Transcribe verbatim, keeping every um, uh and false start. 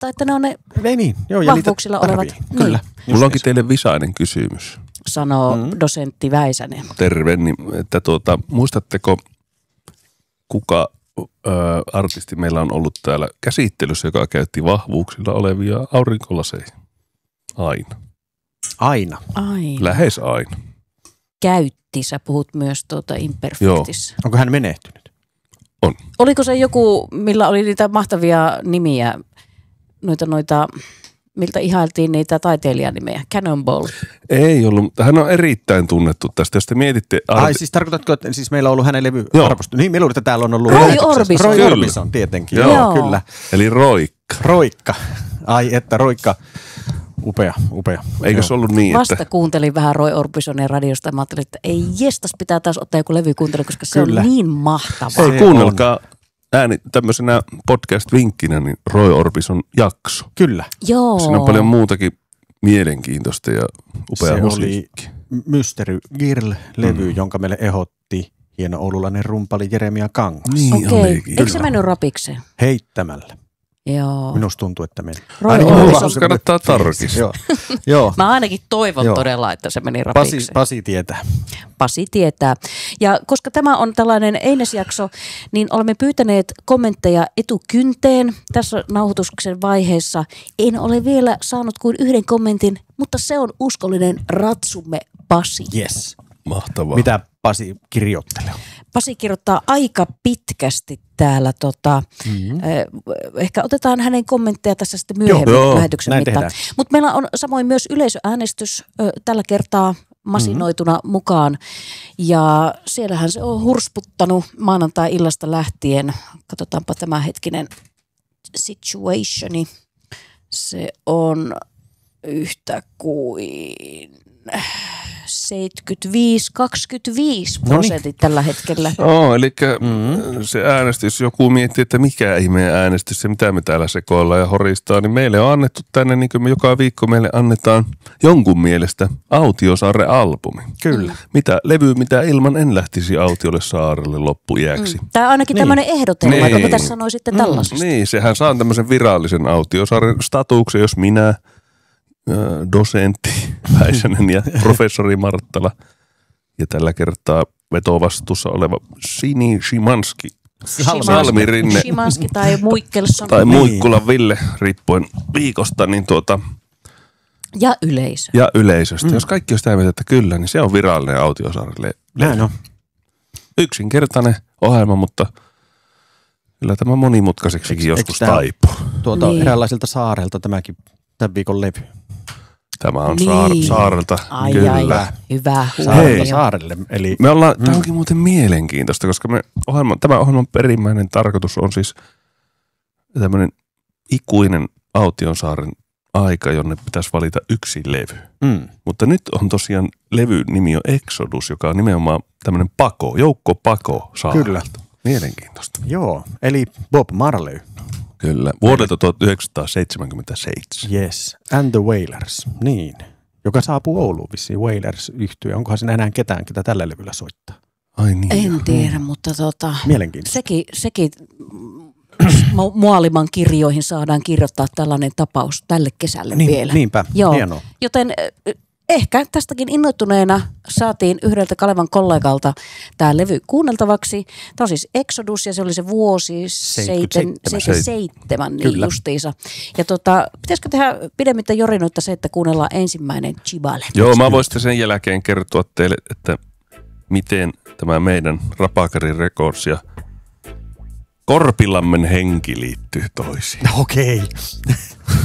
osoittaa, että ne on ne Ei niin, joo, ja vahvuuksilla olevat. Kyllä. Niin. Mulla onkin teille visainen kysymys. Sanoo mm. dosentti Väisänen. Terve, niin, että tuota, muistatteko, kuka ö, artisti meillä on ollut täällä käsittelyssä, joka käytti vahvuuksilla olevia aurinkolaseja? Aina. Aina. Aina. Lähes aina. Käytti, sä puhut myös tuota imperfectissa. Onko hän menehtynyt? On. Oliko se joku, millä oli niitä mahtavia nimiä, noita, noita miltä ihailtiin niitä taiteilijanimeä? Cannonball. Ei ollut, mutta hän on erittäin tunnettu tästä. Jos te mietitte... Arti- Ai siis tarkoitatko, että siis meillä on ollut hänen levy Joo. arvostus? Niin, meillä että täällä on ollut... Roy lähetyksessä. Orbison. Roy Kyllä. Orbison, tietenkin. Joo. Joo, kyllä. Eli Roikka. Roikka. Ai että Roikka. Upea, upea. Eikö se ollut niin, Vasta että... kuuntelin vähän Roy Orbisonia radiosta ja mä ajattelin, että ei jestas, pitää taas ottaa joku levy kuuntelu, koska se Kyllä. on niin mahtavaa. Ei, kuunnelkaa ääni tämmöisenä podcast-vinkkinä, niin Roy Orbison jakso. Kyllä. Joo. Siinä on paljon muutakin mielenkiintoista ja upea Se musiikki. oli Mystery Girl-levy, mm. jonka meille ehdotti hieno oululainen rumpali Jeremia Kangas. Niin Okei, olikin. eikö se mennyt rapikseen? Heittämällä. Joo. Minusta tuntuu, että meni. Roy Ainakin Orbison. mulla on Mulla se kannattaa fiilis. tarkistaa. Joo. Joo. Mä ainakin toivon Joo. todella, että se meni Pasi, rapikseen. Pasi tietää. Pasi tietää. Ja koska tämä on tällainen einesjakso, niin olemme pyytäneet kommentteja etukynteen tässä nauhoituksen vaiheessa. En ole vielä saanut kuin yhden kommentin, mutta se on uskollinen ratsumme Pasi. Yes. Mahtavaa. Mitä Pasi kirjoittelee? Pasi kirjoittaa aika pitkästi täällä. Tota, Mm-hmm. eh, ehkä otetaan hänen kommentteja tässä sitten myöhemmin Joo, lähetyksen näin mittaan. tehdään. Mutta meillä on samoin myös yleisöäänestys ö, tällä kertaa masinoituna mm-hmm. mukaan. Ja siellähän se on hursputtanut maanantai-illasta lähtien. Katsotaanpa tämä hetkinen situationi. Se on yhtä kuin seitsemänkymmentäviisi kaksikymmentäviisi prosentit tällä hetkellä. Joo, eli Mm-hmm. se äänestys, joku miettii, että mikä ihmeen äänestys ja mitä me täällä sekoillaan ja horistaa, niin meille on annettu tänne, niin kuin me joka viikko meille annetaan jonkun mielestä Autiosaare-albumi. Kyllä. Mitä levy, mitä ilman en lähtisi Autiolle saarelle loppuiäksi. Mm. Tämä on ainakin Niin. tämmöinen ehdotelma, Niin. että mitä sanoisitte tällaisesta? Niin, sehän saa tämmöisen virallisen Autiosaaren statuksen, jos minä, äh, dosentti Väisänen ja professori Marttala ja tällä kertaa vetovastuussa oleva Sini Szymanski, Salmi Rinne Szymanski tai Muikkelson. tai Muikkulan Ville, riippuen viikosta, niin tuota, Ja yleisö. ja yleisöstä. Mm. Jos kaikki on sitä mieltä, että kyllä, niin se on virallinen Autiosaarelle. Näin on. Yksinkertainen ohjelma, mutta kyllä tämä monimutkaiseksikin Eikö- joskus eikö tää- taipuu. Tuota Niin. eräänlaisilta saarelta tämäkin tämän viikon levy. Tämä on Niin. saar, saarelta, Ai kyllä. ai, hyvä Saarelta huomio. saarelle. Eli Me ollaan, mm. Tämä onkin muuten mielenkiintoista, koska me ohjelma, tämä ohjelman perimmäinen tarkoitus on siis tämmöinen ikuinen Autiosaaren aika, jonne pitäisi valita yksi levy. mm, Mutta nyt on tosiaan levyn nimi on Exodus, joka on nimenomaan tämmöinen pako, joukko pako saarelta. Kyllä. Mielenkiintoista. joo, eli Bob Marley. Kyllä. Vuodelta tuhatyhdeksänsataaseitsemänkymmentäseitsemän. Yes, and the Wailers, niin. Joka saapuu Ouluun vissiin, Wailers-yhtye. Onkohan siinä enää ketään, ketä tällä levyllä soittaa? Ai niin. En tiedä, mutta tota, Mielenkiintoista. sekin, sekin mu- Mualiman kirjoihin saadaan kirjoittaa tällainen tapaus tälle kesälle Niin, vielä. niinpä, Joo. hienoa. Joten eh, ehkä tästäkin innoittuneena saatiin yhdeltä Kalevan kollegalta tämä levy kuunneltavaksi. Tämä on siis Exodus ja se oli se vuosi seitsemänkymmentäseitsemän. seitsemänkymmentäseitsemän niin Kyllä. justiinsa. Ja tota, pitäisikö tehdä pidemmittä jorinoita se, että kuunnellaan ensimmäinen Chibale? Joo, mä voisin sen jälkeen kertoa teille, että miten tämä meidän Rapakari Records ja Korpilammen henki liittyy toisiin. Okei.